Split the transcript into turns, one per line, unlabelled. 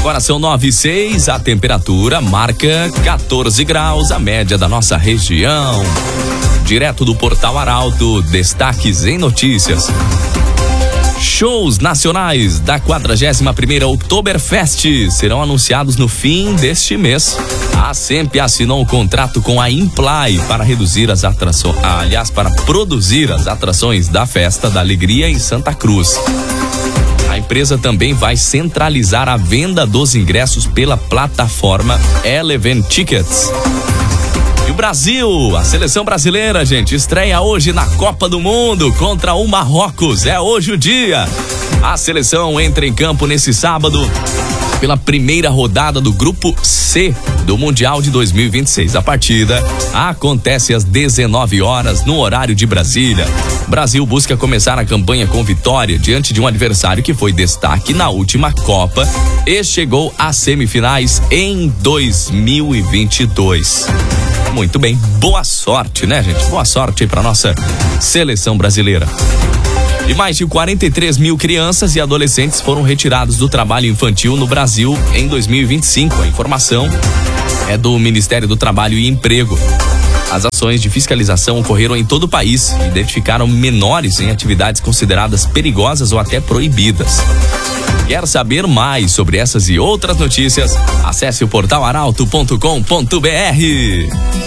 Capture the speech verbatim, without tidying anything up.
Agora são nove e seis, a temperatura marca quatorze graus, a média da nossa região. Direto do Portal Arauto, destaques em notícias. Shows nacionais da quadragésima primeira Oktoberfest serão anunciados no fim deste mês. A SEMP assinou um contrato com a Imply para reduzir as atrações, aliás, para produzir as atrações da Festa da Alegria em Santa Cruz. A empresa também vai centralizar a venda dos ingressos pela plataforma Eleven Tickets. E o Brasil, a seleção brasileira, gente, estreia hoje na Copa do Mundo contra o Marrocos. É hoje o dia. A seleção entra em campo nesse sábado pela primeira rodada do Grupo C do Mundial de dois mil e vinte e seis. A partida acontece às dezenove horas no horário de Brasília. O Brasil busca começar a campanha com vitória diante de um adversário que foi destaque na última Copa e chegou às semifinais em dois mil e vinte e dois. Muito bem, boa sorte, né, gente? Boa sorte aí pra nossa seleção brasileira. E mais de quarenta e três mil crianças e adolescentes foram retirados do trabalho infantil no Brasil em dois mil e vinte e cinco. A informação é do Ministério do Trabalho e Emprego. As ações de fiscalização ocorreram em todo o país e identificaram menores em atividades consideradas perigosas ou até proibidas. Quer saber mais sobre essas e outras notícias? Acesse o portal arauto ponto com ponto br.